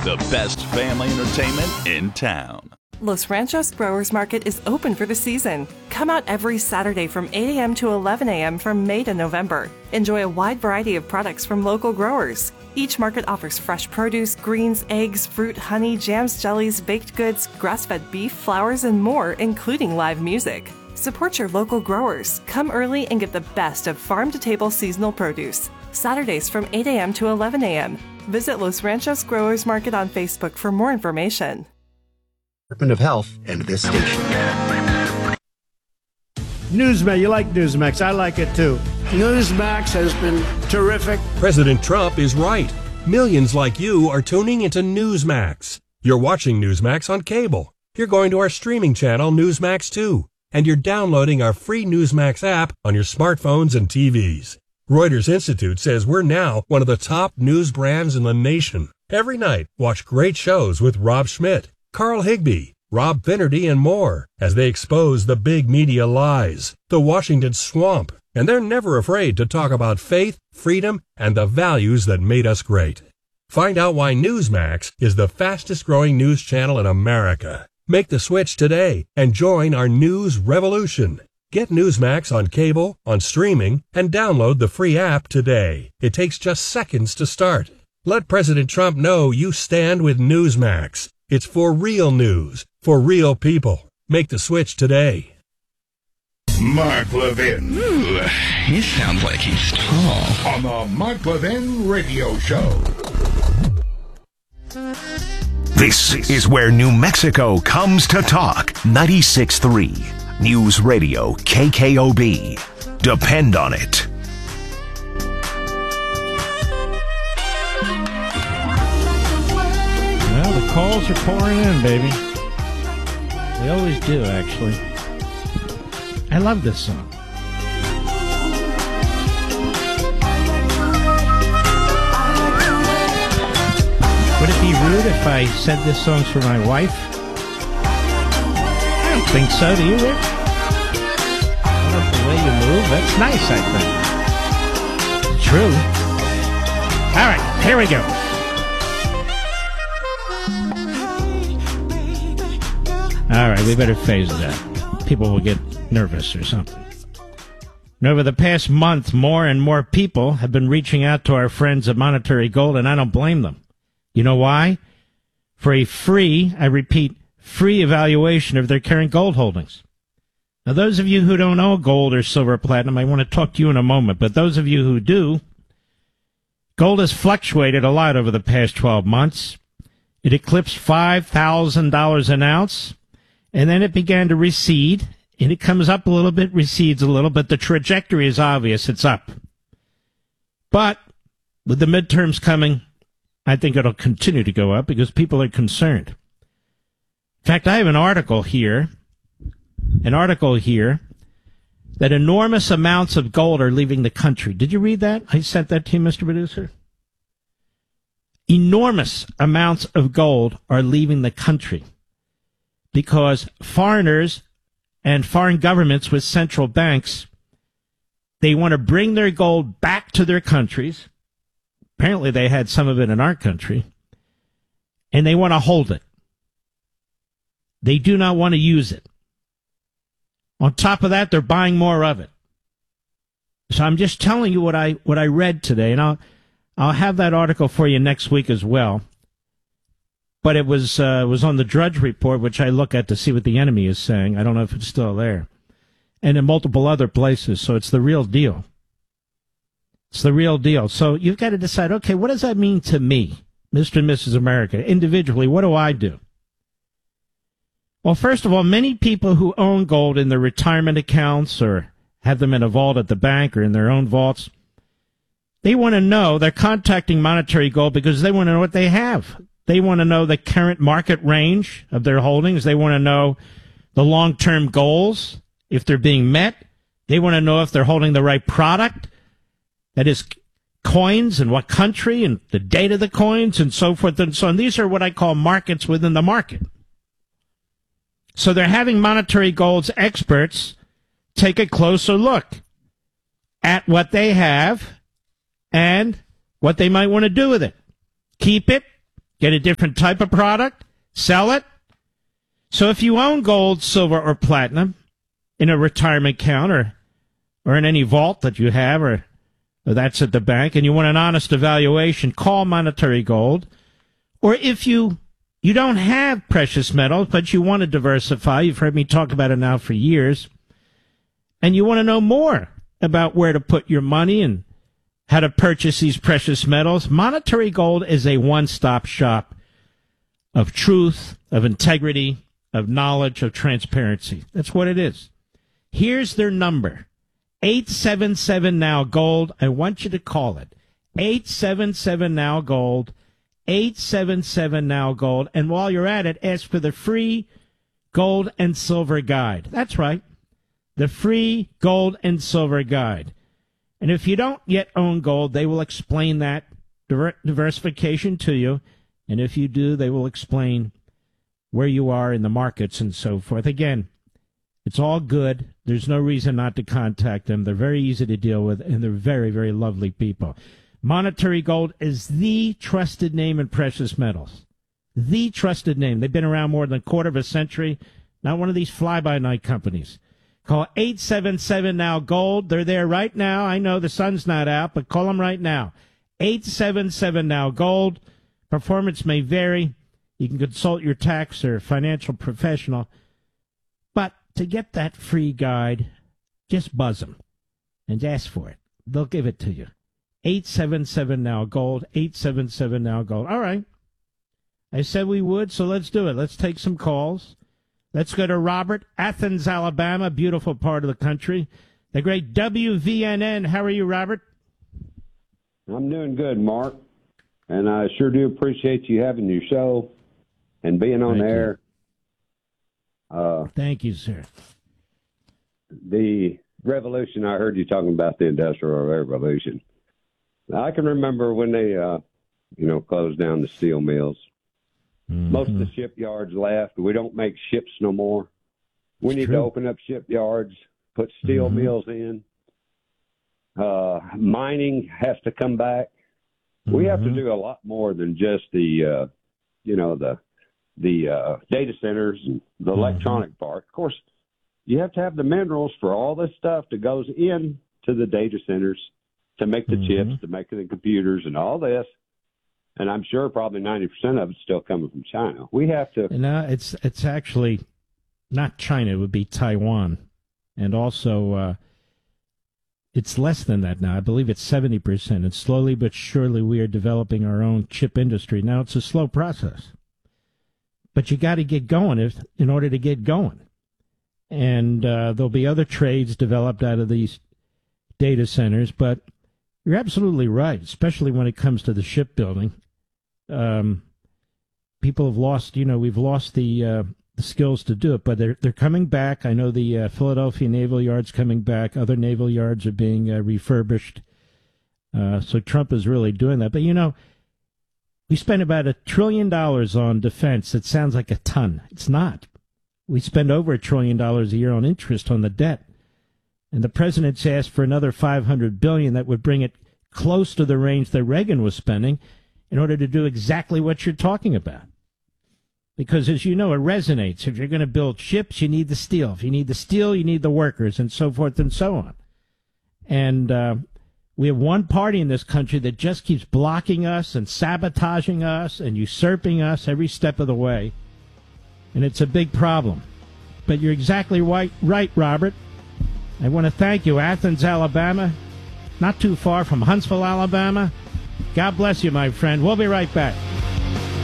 the best family entertainment in town. Los Ranchos Growers Market is open for the season. Come out every Saturday from 8 a.m. to 11 a.m. from May to November. Enjoy a wide variety of products from local growers. Each market offers fresh produce, greens, eggs, fruit, honey, jams, jellies, baked goods, grass-fed beef, flowers, and more, including live music. Support your local growers. Come early and get the best of farm-to-table seasonal produce. Saturdays from 8 a.m. to 11 a.m. Visit Los Ranchos Growers Market on Facebook for more information. Department of Health and this station. Newsmax, you like Newsmax. I like it too. Newsmax has been terrific. President Trump is right. Millions like you are tuning into Newsmax. You're watching Newsmax on cable. You're going to our streaming channel, Newsmax 2. And you're downloading our free Newsmax app on your smartphones and TVs. Reuters Institute says we're now one of the top news brands in the nation. Every night, watch great shows with Rob Schmidt, Carl Higbie, Rob Finnerty, and more as they expose the big media lies, the Washington swamp, and they're never afraid to talk about faith, freedom, and the values that made us great. Find out why Newsmax is the fastest-growing news channel in America. Make the switch today and join our news revolution. Get Newsmax on cable, on streaming, and download the free app today. It takes just seconds to start. Let President Trump know you stand with Newsmax. It's for real news, for real people. Make the switch today. Mark Levin. Ooh, he sounds like he's tall. On the Mark Levin Radio Show. This is where New Mexico comes to talk. 96.3 News Radio KKOB. Depend on it. Well, the calls are pouring in, baby. They always do, actually. I love this song. Would it be rude if I said this song's for my wife? I don't think so. Do you, Rick? I love the way you move. That's nice, I think. It's true. All right, here we go. All right, we better phase that. People will get nervous or something. And over the past month, more and more people have been reaching out to our friends at Monetary Gold, and I don't blame them. You know why? For a free, I repeat, free evaluation of their current gold holdings. Now, those of you who don't own gold or silver or platinum, I want to talk to you in a moment, but those of you who do, gold has fluctuated a lot over the past 12 months. It eclipsed $5,000 an ounce, and then it began to recede, and it comes up a little bit, recedes a little, but the trajectory is obvious. It's up. But with the midterms coming, I think it'll continue to go up because people are concerned. In fact, I have an article here that enormous amounts of gold are leaving the country. Did you read that? I sent that to you, Mr. Producer. Enormous amounts of gold are leaving the country because foreigners and foreign governments with central banks, they want to bring their gold back to their countries. Apparently they had some of it in our country, and they want to hold it. They do not want to use it. On top of that, they're buying more of it. So I'm just telling you what I read today, and I'll have that article for you next week as well. But it was on the Drudge Report, which I look at to see what the enemy is saying. I don't know if it's still there. And in multiple other places, so it's the real deal. It's the real deal. So you've got to decide, okay, what does that mean to me, Mr. and Mrs. America? Individually, what do I do? Well, first of all, many people who own gold in their retirement accounts or have them in a vault at the bank or in their own vaults, they want to know, they're contacting Monetary Gold because they want to know what they have. They want to know the current market range of their holdings. They want to know the long-term goals, if they're being met. They want to know if they're holding the right product. That is, coins and what country and the date of the coins and so forth and so on. These are what I call markets within the market. So they're having Monetary Gold's experts take a closer look at what they have and what they might want to do with it. Keep it, Get a different type of product? Sell it? So if you own gold, silver, or platinum in a retirement account or in any vault that you have or that's at the bank and you want an honest evaluation, call Monetary Gold. Or if you don't have precious metals, but you want to diversify, you've heard me talk about it now for years, and you want to know more about where to put your money and how to purchase these precious metals, Monetary Gold is a one-stop shop of truth, of integrity, of knowledge, of transparency. That's what it is. Here's their number, 877-NOW-GOLD. I want you to call it, 877-NOW-GOLD, 877-NOW-GOLD. And while you're at it, ask for the free gold and silver guide. That's right, the free gold and silver guide. And if you don't yet own gold, they will explain that diversification to you. And if you do, they will explain where you are in the markets and so forth. Again, it's all good. There's no reason not to contact them. They're very easy to deal with, and they're very, very lovely people. Monetary Gold is the trusted name in precious metals. The trusted name. They've been around more than a quarter of a century. Not one of these fly-by-night companies. Call 877-NOW-GOLD. They're there right now. I know the sun's not out, but call them right now. 877-NOW-GOLD. Performance may vary. You can consult your tax or financial professional. But to get that free guide, just buzz them and ask for it. They'll give it to you. 877-NOW-GOLD. 877-NOW-GOLD. All right. I said we would, so let's do it. Let's take some calls. Let's go to Robert, Athens, Alabama, beautiful part of the country. The great WVNN. How are you, Robert? I'm doing good, Mark. And I sure do appreciate you having your show and being on air. Thank you, sir. The revolution, I heard you talking about the Industrial Revolution. I can remember when they, closed down the steel mills. Mm-hmm. Most of the shipyards left. We don't make ships no more. We need to open up shipyards, put steel mills in. Mining has to come back. We have to do a lot more than just the data centers and the electronic part. Of course, you have to have the minerals for all this stuff that goes into the data centers to make the chips, to make the computers and all this. And I'm sure probably 90% of it's still coming from China. We have to. No, it's actually not China. It would be Taiwan. And also, it's less than that now. I believe it's 70%. And slowly but surely we are developing our own chip industry. Now, it's a slow process. But you got to get going in order to get going. And there'll be other trades developed out of these data centers. But you're absolutely right, especially when it comes to the shipbuilding. People have lost, we've lost the skills to do it, but they're coming back. I know the Philadelphia Naval Yard's coming back. Other naval yards are being refurbished. So Trump is really doing that. But, we spend about $1 trillion on defense. It sounds like a ton. It's not. We spend over $1 trillion a year on interest on the debt. And the president's asked for another $500 billion that would bring it close to the range that Reagan was spending in order to do exactly what you're talking about. Because, as you know, it resonates. If you're going to build ships, you need the steel. If you need the steel, you need the workers, and so forth and so on. And we have one party in this country that just keeps blocking us and sabotaging us and usurping us every step of the way. And it's a big problem. But you're exactly right, Robert. I want to thank you, Athens, Alabama, not too far from Huntsville, Alabama. God bless you, my friend. We'll be right back.